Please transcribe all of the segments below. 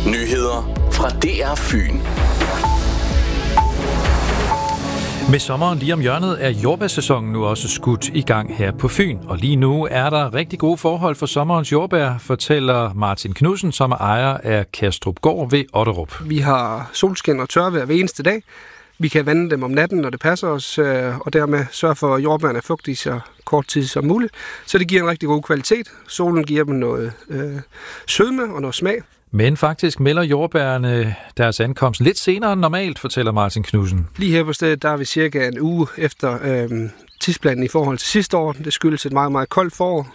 Nyheder fra DR Fyn. Med sommeren lige om hjørnet er jordbærsæsonen nu også skudt i gang her på Fyn. Og lige nu er der rigtig gode forhold for sommerens jordbær, fortæller Martin Knudsen, som er ejer af Kastrup Gård ved Otterup. Vi har solskin og tørvejr hver eneste dag. Vi kan vande dem om natten, når det passer os, og dermed sørge for, at jordbærne er fugtige så kort tid som muligt. Så det giver en rigtig god kvalitet. Solen giver dem noget sødme og noget smag. Men faktisk melder jordbærne deres ankomst lidt senere end normalt, fortæller Martin Knudsen. Lige her på stedet, der er vi cirka en uge efter tidsplanen i forhold til sidste år. Det skyldes et meget, meget koldt forår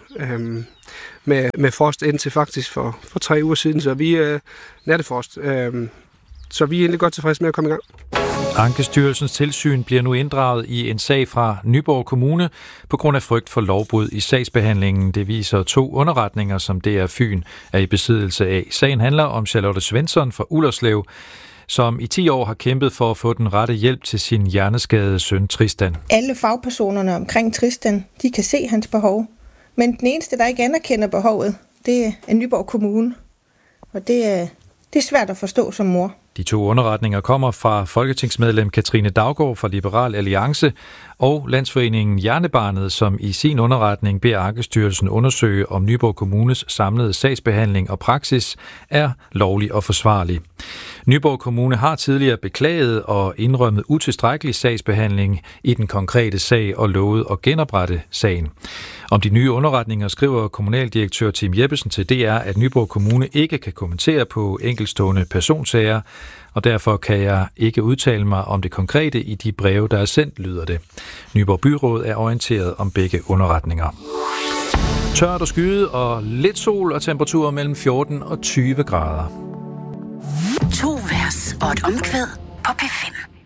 med frost indtil faktisk for 3 uger siden, så vi er nattefrost. Så vi er egentlig godt tilfredse med at komme i gang. Ankestyrelsens tilsyn bliver nu inddraget i en sag fra Nyborg Kommune på grund af frygt for lovbrud i sagsbehandlingen. Det viser 2 underretninger, som DR Fyn er i besiddelse af. Sagen handler om Charlotte Svensson fra Ullerslev, som i 10 år har kæmpet for at få den rette hjælp til sin hjerneskadede søn Tristan. Alle fagpersonerne omkring Tristan, de kan se hans behov. Men den eneste, der ikke anerkender behovet, det er Nyborg Kommune. Og det er svært at forstå som mor. De 2 underretninger kommer fra folketingsmedlem Katrine Daugaard fra Liberal Alliance og Landsforeningen Hjernebarnet, som i sin underretning beder Ankestyrelsen undersøge, om Nyborg Kommunes samlede sagsbehandling og praksis er lovlig og forsvarlig. Nyborg Kommune har tidligere beklaget og indrømmet utilstrækkelig sagsbehandling i den konkrete sag og lovet at genoprette sagen. Om de nye underretninger skriver kommunaldirektør Tim Jeppesen til DR, at Nyborg Kommune ikke kan kommentere på enkeltstående personsager, og derfor kan jeg ikke udtale mig om det konkrete i de breve, der er sendt, lyder det. Nyborg Byråd er orienteret om begge underretninger. Tørt og skyet og lidt sol og temperaturer mellem 14 og 20 grader. 2 vers og et omkvæd på P5.